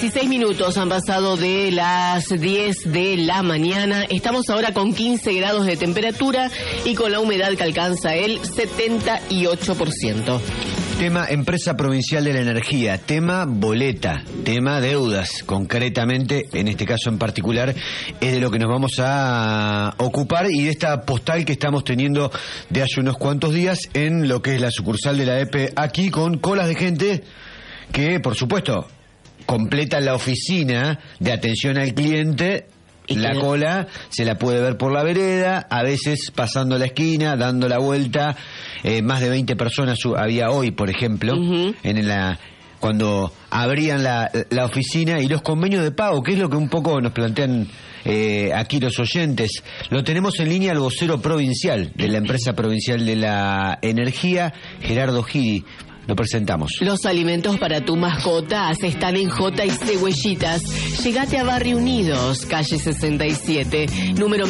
16 minutos han pasado de las 10 de la mañana. Estamos ahora con 15 grados de temperatura y con la humedad que alcanza el 78%. Tema Empresa Provincial de la Energía, tema boleta, tema deudas. Concretamente, en este caso en particular, es de lo que nos vamos a ocupar y de esta postal que estamos teniendo de hace unos cuantos días en lo que es la sucursal de la EPE aquí, con colas de gente que, por supuesto, completan la oficina de atención al cliente. La cola se la puede ver por la vereda, a veces pasando la esquina, dando la vuelta. Más de 20 personas había hoy, por ejemplo, cuando abrían la oficina. Y los convenios de pago, que es lo que un poco nos plantean aquí los oyentes. Lo tenemos en línea al vocero provincial de la Empresa Provincial de la Energía, Gerardo Giri. Lo presentamos. Los alimentos para tu mascotas están en J&C Huellitas. Llegate a Barrio Unidos, calle 67, número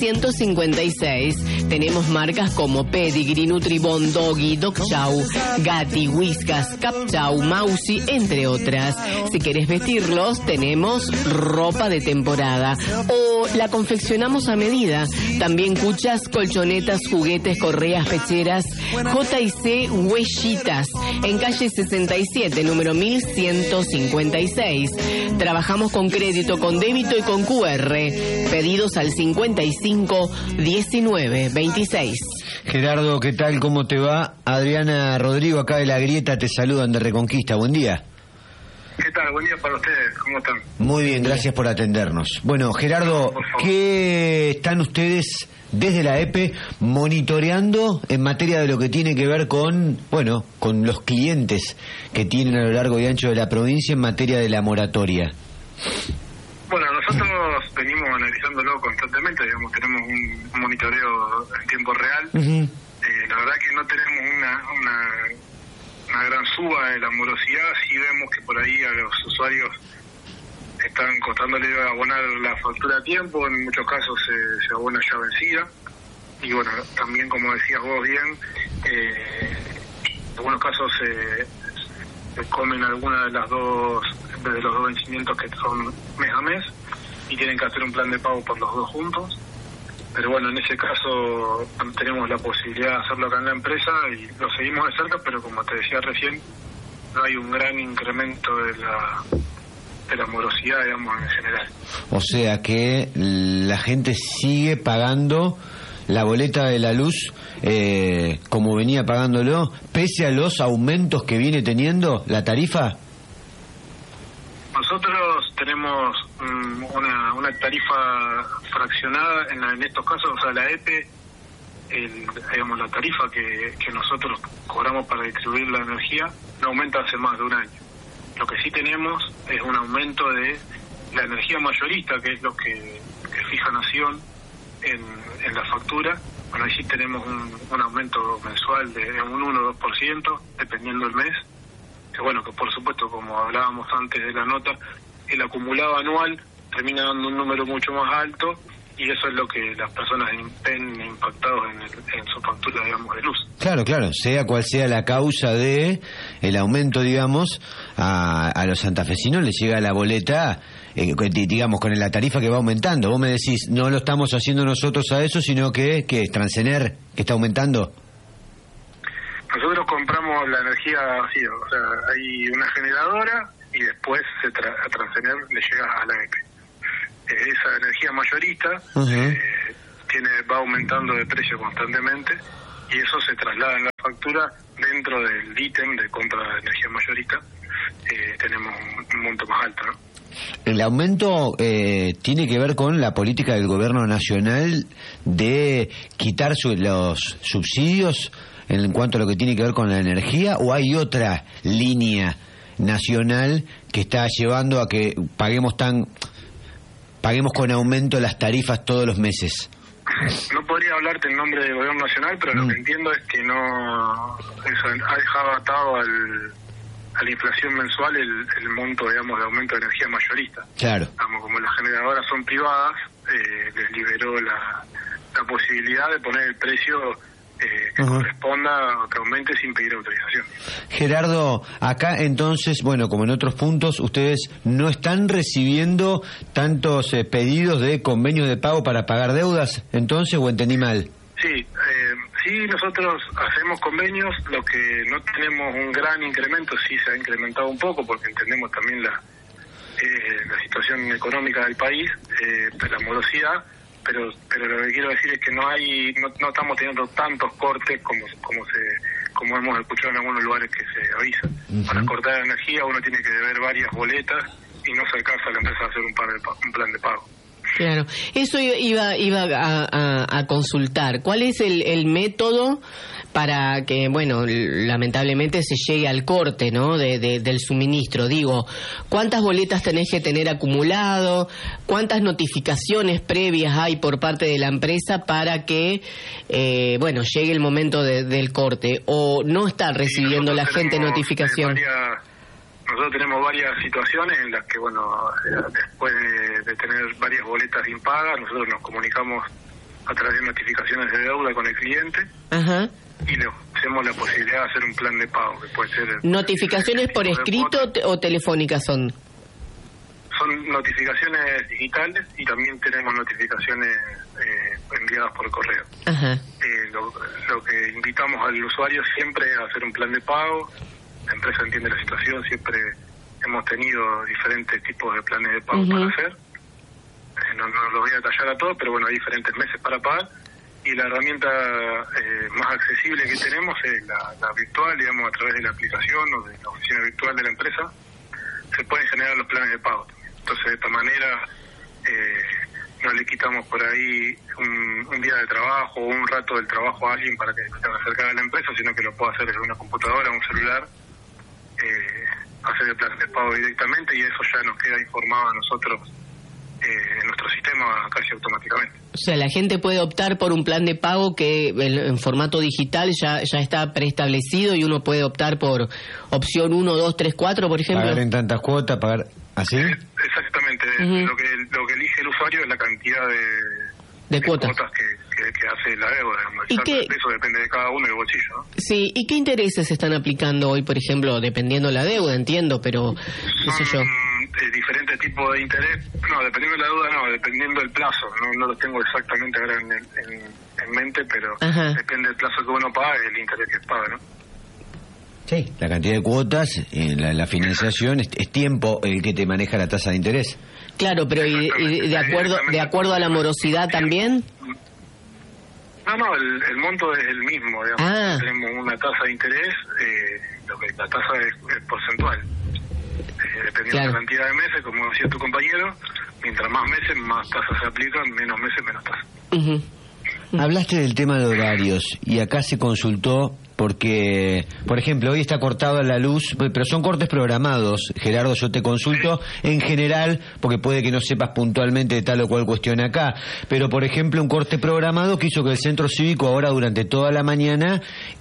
1156. Tenemos marcas como Pedigree, Nutribon, Doggy, Dog Chow, Gatti, Whiskas, Cap Chow, Mausi, entre otras. Si querés vestirlos, tenemos ropa de temporada o la confeccionamos a medida. También cuchas, colchonetas, juguetes, correas, pecheras. J&C Huellitas, en calle 67, número 1156. Trabajamos con crédito, con débito y con QR. Pedidos al 55 19 26. Gerardo, ¿qué tal? ¿Cómo te va? Adriana, Rodrigo, acá de La Grieta, te saludan de Reconquista. Buen día. ¿Qué tal? Buen día para ustedes. ¿Cómo están? Muy bien, gracias por atendernos. Bueno, Gerardo, ¿qué están ustedes desde la EPE monitoreando en materia de lo que tiene que ver con los clientes que tienen a lo largo y ancho de la provincia en materia de la moratoria? Bueno, nosotros venimos analizándolo constantemente, digamos, tenemos un monitoreo en tiempo real. La verdad que no tenemos una gran suba de la morosidad, sí vemos que por ahí a los usuarios están costándole abonar la factura a tiempo, en muchos casos se abona ya vencida, y bueno, también como decías vos bien, en algunos casos se comen alguna de los dos vencimientos que son mes a mes, y tienen que hacer un plan de pago por los dos juntos. Pero bueno, en ese caso tenemos la posibilidad de hacerlo acá en la empresa y lo seguimos de cerca, pero como te decía recién, no hay un gran incremento de la morosidad, digamos, en general. O sea que la gente sigue pagando la boleta de la luz como venía pagándolo, pese a los aumentos que viene teniendo la tarifa. Nosotros tenemos una tarifa fraccionada en estos casos, o sea, la EPE, digamos, la tarifa que nosotros cobramos para distribuir la energía no aumenta hace más de un año. Lo que sí tenemos es un aumento de la energía mayorista, que es lo que fija Nación en la factura. Bueno, ahí sí tenemos un aumento mensual de un 1 o 2%, dependiendo del mes. Que bueno, que por supuesto, como hablábamos antes de la nota, el acumulado anual termina dando un número mucho más alto, y eso es lo que las personas ven impactados en su factura, digamos, de luz. Claro, sea cual sea la causa de el aumento, digamos, a los santafesinos les llega la boleta, digamos, con la tarifa que va aumentando. Vos me decís, no lo estamos haciendo nosotros a eso, sino que es Transener que está aumentando. Nosotros compramos la energía así, o sea, hay una generadora y después a Transener le llega a la EPE. Esa energía mayorista va aumentando de precio constantemente, y eso se traslada en la factura dentro del ítem de compra de energía mayorista. Tenemos un monto más alto, ¿no? El aumento tiene que ver con la política del gobierno nacional de quitar los subsidios en cuanto a lo que tiene que ver con la energía, o hay otra línea nacional que está llevando a que paguemos con aumento las tarifas todos los meses. No podría hablarte en nombre del gobierno nacional, pero lo que entiendo es que eso ha dejado atado a la inflación mensual el monto, digamos, de aumento de energía mayorista. Claro. Como las generadoras son privadas, les liberó la posibilidad de poner el precio que corresponda o que aumente sin pedir autorización. Gerardo, acá entonces, bueno, como en otros puntos, ustedes no están recibiendo tantos pedidos de convenios de pago para pagar deudas, entonces, ¿o entendí mal? Sí, sí, nosotros hacemos convenios, lo que no tenemos un gran incremento, sí se ha incrementado un poco, porque entendemos también la situación económica del país, la morosidad, pero lo que quiero decir es que no estamos teniendo tantos cortes como hemos escuchado en algunos lugares que se avisan. Para cortar la energía uno tiene que deber varias boletas y no se alcanza a la empresa a hacer un plan de pago. Claro, eso iba a consultar. ¿Cuál es el método para que, bueno, lamentablemente se llegue al corte, ¿no? del suministro? Digo, ¿cuántas boletas tenés que tener acumulado? ¿Cuántas notificaciones previas hay por parte de la empresa para que, bueno, llegue el momento del corte? ¿O no está recibiendo la gente notificación? Nosotros tenemos varias situaciones en las que, bueno, después de tener varias boletas impagas, nosotros nos comunicamos a través de notificaciones de deuda con el cliente. Ajá. Y le ofrecemos la posibilidad de hacer un plan de pago, que puede ser... ¿Notificaciones por escrito o telefónicas son? Son notificaciones digitales y también tenemos notificaciones enviadas por correo. Ajá. Lo que invitamos al usuario siempre es a hacer un plan de pago. La empresa entiende la situación, siempre hemos tenido diferentes tipos de planes de pago para hacer. No los voy a detallar a todos, pero bueno, hay diferentes meses para pagar. Y la herramienta más accesible que tenemos es la virtual, digamos, a través de la aplicación o de la oficina virtual de la empresa, se pueden generar los planes de pago. Entonces, de esta manera, no le quitamos por ahí un día de trabajo o un rato del trabajo a alguien para que esté cerca de la empresa, sino que lo pueda hacer desde una computadora o un celular, hacer el plan de pago directamente, y eso ya nos queda informado a nosotros en nuestro sistema casi automáticamente. O sea, la gente puede optar por un plan de pago que en formato digital ya está preestablecido, y uno puede optar por opción 1, 2, 3, 4, por ejemplo. Pagar en tantas cuotas, pagar así. Exactamente. Lo que elige el usuario es la cantidad de cuotas que hace la deuda. ¿Y eso depende de cada uno del bolsillo, ¿no? Sí, ¿y qué intereses se están aplicando hoy, por ejemplo, dependiendo de la deuda? Entiendo, pero qué sé yo. Diferentes tipos de interés, no, dependiendo de la deuda, no, dependiendo del plazo, no lo tengo exactamente ahora en mente, pero depende del plazo que uno paga y el interés que paga, ¿no? Sí, la cantidad de cuotas, la financiación, es tiempo el que te maneja la tasa de interés. Claro, pero ¿y de acuerdo a la morosidad también? No, el monto es el mismo, digamos. Tenemos una tasa de interés, la tasa es porcentual. Dependiendo de la cantidad de meses, como decía tu compañero, mientras más meses, más tasas se aplican, menos meses, menos tasas. Hablaste del tema de horarios, y acá se consultó porque, por ejemplo, hoy está cortada la luz, pero son cortes programados. Gerardo, yo te consulto en general, porque puede que no sepas puntualmente de tal o cual cuestión acá, pero por ejemplo un corte programado que hizo que el centro cívico ahora durante toda la mañana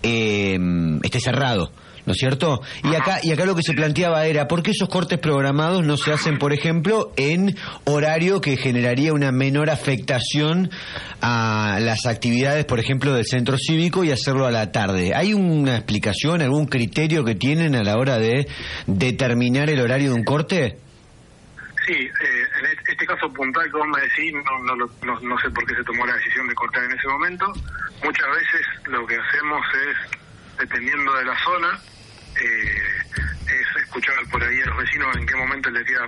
esté cerrado, ¿no es cierto? Y acá lo que se planteaba era, ¿por qué esos cortes programados no se hacen, por ejemplo, en horario que generaría una menor afectación a las actividades, por ejemplo, del centro cívico, y hacerlo a la tarde? ¿Hay una explicación, algún criterio que tienen a la hora de determinar el horario de un corte? Sí, en este caso puntual que vos me decís, no sé por qué se tomó la decisión de cortar en ese momento. Muchas veces lo que hacemos es, dependiendo de la zona, es escuchar por ahí a los vecinos en qué momento les genera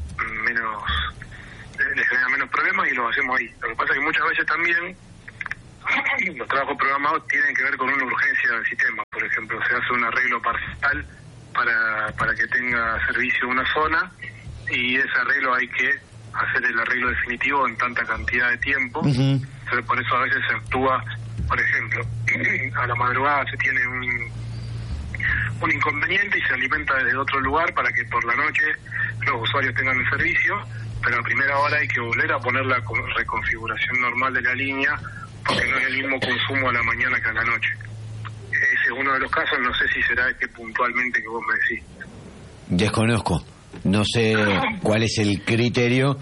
menos problemas, y lo hacemos ahí. Lo que pasa es que muchas veces también los trabajos programados tienen que ver con una urgencia del sistema. Por ejemplo, se hace un arreglo parcial para que tenga servicio una zona, y ese arreglo hay que hacer el arreglo definitivo en tanta cantidad de tiempo. Entonces, por eso a veces se actúa, por ejemplo, a la madrugada se tiene un inconveniente y se alimenta desde otro lugar para que por la noche los usuarios tengan el servicio, pero a primera hora hay que volver a poner la reconfiguración normal de la línea, porque no es el mismo consumo a la mañana que a la noche. Ese es uno de los casos, no sé si será este puntualmente que vos me decís. Desconozco, no sé cuál es el criterio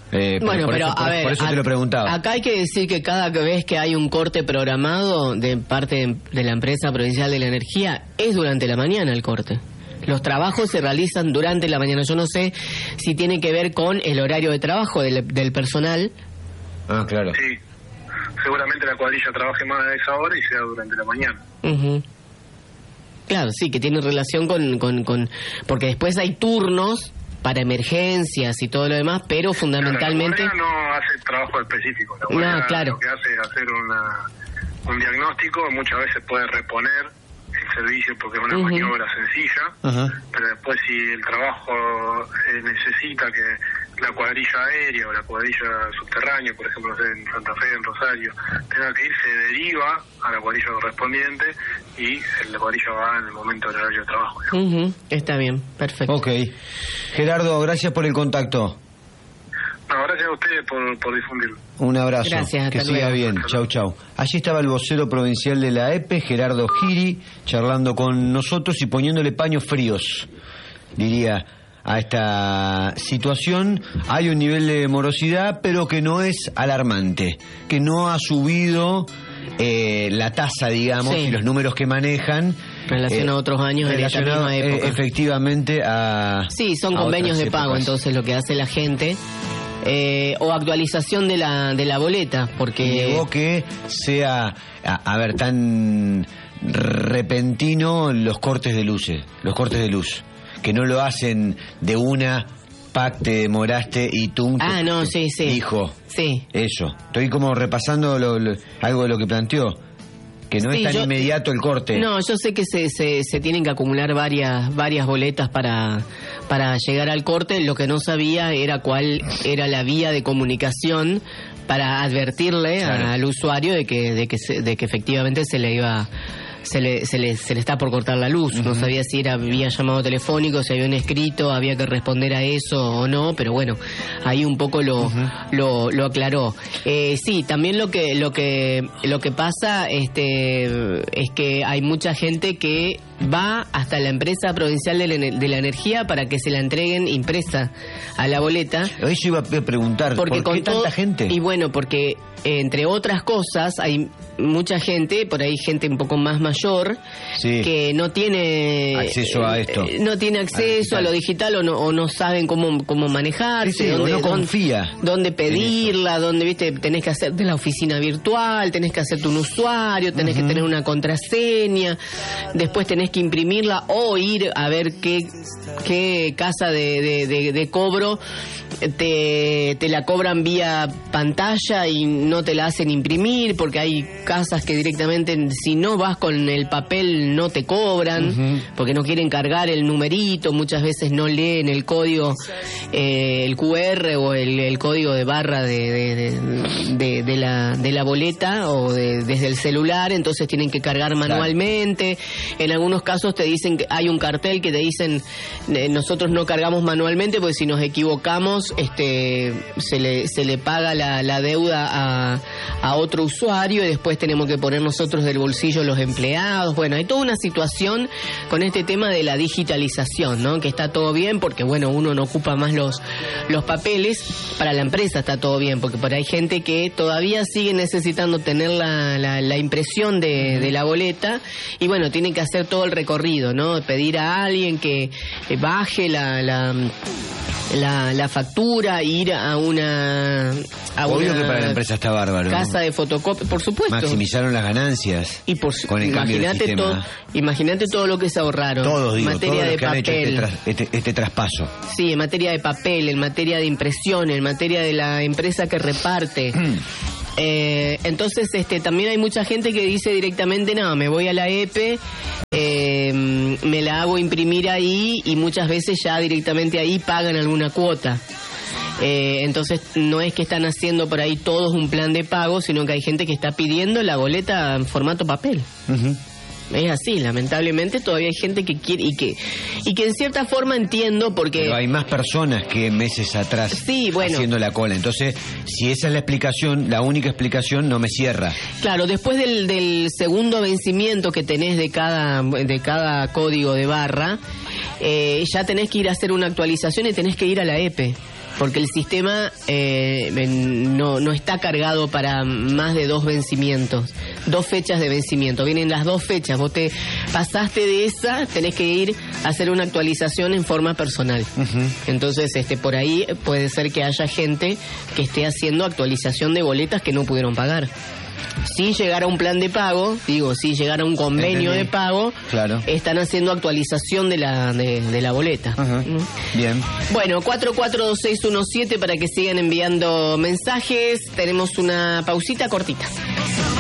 Bueno, pero a ver, por eso te lo preguntaba. Acá hay que decir que cada vez que hay un corte programado de parte de la empresa provincial de la energía, es durante la mañana el corte. Los trabajos se realizan durante la mañana. Yo no sé si tiene que ver con el horario de trabajo del personal. Ah, claro. Sí, seguramente la cuadrilla trabaje más a esa hora y sea durante la mañana. Uh-huh. Claro, sí, que tiene relación con... Porque después hay turnos para emergencias y todo lo demás, pero fundamentalmente... Claro, la guardia no hace trabajo específico. La guardia claro. Lo que hace es hacer un diagnóstico, muchas veces puede reponer el servicio porque es una maniobra sencilla, pero después si el trabajo necesita que la cuadrilla aérea o la cuadrilla subterránea, por ejemplo en Santa Fe, en Rosario, tenga que ir, se deriva a la cuadrilla correspondiente y la cuadrilla va en el momento del horario de trabajo. Está bien, perfecto. Ok. Gerardo, gracias por el contacto. No, gracias a ustedes por difundirlo. Un abrazo. Gracias, que hasta siga luego. bien. Chau, chau. Allí estaba el vocero provincial de la EPE, Gerardo Giri, charlando con nosotros y poniéndole paños fríos, diría, a esta situación. Hay un nivel de morosidad, pero que no es alarmante, que no ha subido la tasa, digamos, y los números que manejan. Relación a otros años en esta misma época. Efectivamente a... Sí, son convenios de pago, entonces lo que hace la gente... o actualización de la boleta, porque... Llegó que sea, a ver, tan repentino los cortes de luz, que no lo hacen de una, te demoraste y tú... no, sí. Dijo, sí. Eso. Estoy como repasando algo de lo que planteó, que no es tan inmediato el corte. No, yo sé que se tienen que acumular varias boletas para llegar al corte. Lo que no sabía era cuál era la vía de comunicación para advertirle al usuario de que efectivamente se le está por cortar la luz. No sabía si era vía llamado telefónico, si había un escrito, había que responder a eso o no, pero bueno, ahí un poco lo aclaró. Sí, también lo que pasa es que hay mucha gente que va hasta la empresa provincial de la energía para que se la entreguen impresa a la boleta. Eso iba a preguntar, ¿por qué tanta gente? Y bueno, porque entre otras cosas hay mucha gente, por ahí gente un poco más mayor, que no tiene acceso a esto, no tiene acceso a lo digital o no saben cómo manejarse, o no confía, dónde pedirla, dónde tenés que hacerte la oficina virtual, tenés que hacerte un usuario, tenés que tener una contraseña, después tenés que imprimirla o ir a ver qué casa de cobro te la cobran vía pantalla y no te la hacen imprimir, porque hay casas que directamente, si no vas con el papel, no te cobran, porque no quieren cargar el numerito, muchas veces no leen el código, el QR o el código de barra de la boleta o desde el celular, entonces tienen que cargar manualmente. En algunos casos te dicen que hay un cartel que te dicen nosotros no cargamos manualmente porque si nos equivocamos se le paga la deuda a otro usuario y después tenemos que poner nosotros del bolsillo los empleados. Bueno, hay toda una situación con este tema de la digitalización, ¿no? Que está todo bien porque, bueno, uno no ocupa más los papeles. Para la empresa está todo bien porque por ahí hay gente que todavía sigue necesitando tener la impresión de la boleta y, bueno, tienen que hacer todo el recorrido, ¿no? Pedir a alguien que baje la factura, ir a una obvio que para la empresa está bárbaro, casa de fotocopia, por supuesto. Maximizaron las ganancias y con el cambio del sistema. Imagínate todo lo que se ahorraron. Todos, en materia todos de los que papel. han hecho este traspaso. Sí, en materia de papel, en materia de impresión, en materia de la empresa que reparte. Entonces también hay mucha gente que dice directamente, no, me voy a la EPE, me la hago imprimir ahí y muchas veces ya directamente ahí pagan alguna cuota. Entonces no es que están haciendo por ahí todos un plan de pago, sino que hay gente que está pidiendo la boleta en formato papel. Es así, lamentablemente todavía hay gente que quiere y que en cierta forma entiendo porque... Pero hay más personas que meses atrás haciendo la cola. Entonces, si esa es la explicación, la única explicación, no me cierra. Claro, después del segundo vencimiento que tenés de cada código de barra, ya tenés que ir a hacer una actualización y tenés que ir a la EPE. porque el sistema no está cargado para más de 2 vencimientos, 2 fechas de vencimiento. Vienen las 2 fechas, vos te pasaste de esa, tenés que ir a hacer una actualización en forma personal. Entonces, por ahí puede ser que haya gente que esté haciendo actualización de boletas que no pudieron pagar. Si llegara un plan de pago, si llegara un convenio de pago, claro, están haciendo actualización de la boleta. Bien. Bueno, 442617 para que sigan enviando mensajes. Tenemos una pausita cortita.